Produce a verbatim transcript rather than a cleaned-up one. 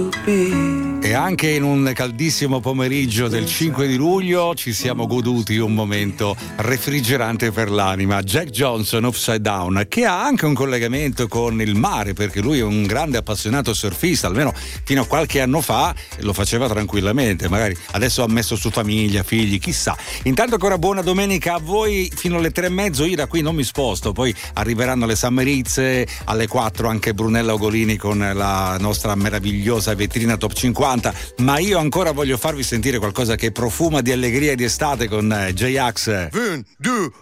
E anche in un caldissimo pomeriggio del cinque di luglio ci siamo goduti un momento refrigerante per l'anima. Jack Johnson, Upside Down, che ha anche un collegamento con il mare, perché lui è un grande appassionato surfista, almeno fino a qualche anno fa lo faceva tranquillamente, magari adesso ha messo su famiglia, figli, chissà. Intanto ancora buona domenica a voi, fino alle tre e mezzo io da qui non mi sposto, poi arriveranno le Summer Hits, alle quattro anche Brunella Ogolini con la nostra meravigliosa vetrina Top cinquanta, ma io ancora voglio farvi sentire qualcosa che profuma di allegria e di estate con J-Ax. Un, due,